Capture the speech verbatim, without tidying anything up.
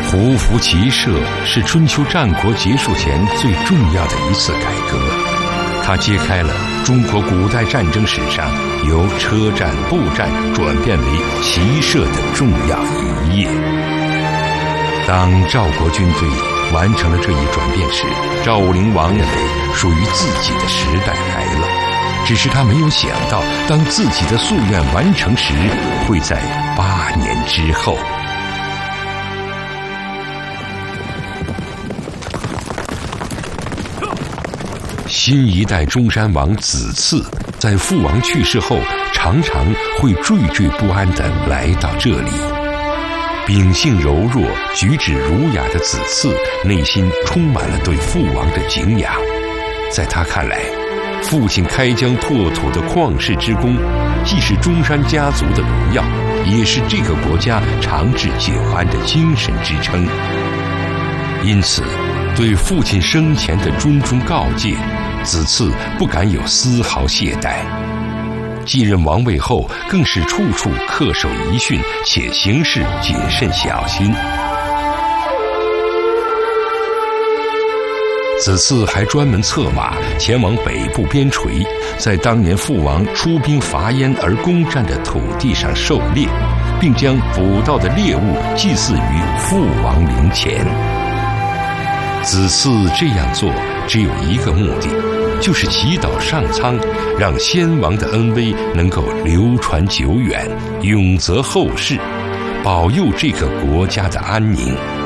胡服骑射是春秋战国结束前最重要的一次改革，它揭开了中国古代战争史上由车战、步战转变为骑射的重要一页。当赵国军队完成了这一转变时，赵武灵王认为属于自己的时代来了。只是他没有想到，当自己的夙愿完成时，会在八年之后。新一代中山王子次在父王去世后，常常会惴惴不安地来到这里。秉性柔弱、举止儒雅的子次，内心充满了对父王的敬仰。在他看来，父亲开疆拓土的旷世之功，既是中山家族的荣耀，也是这个国家长治久安的精神支撑。因此，对父亲生前的谆谆告诫，子次不敢有丝毫懈怠。继任王位后，更是处处恪守遗训，且行事谨慎小心。子次还专门策马前往北部边陲，在当年父王出兵伐燕而攻占的土地上狩猎，并将捕到的猎物祭祀于父王陵前。子次这样做只有一个目的，就是祈祷上苍，让先王的恩威能够流传久远，永泽后世，保佑这个国家的安宁。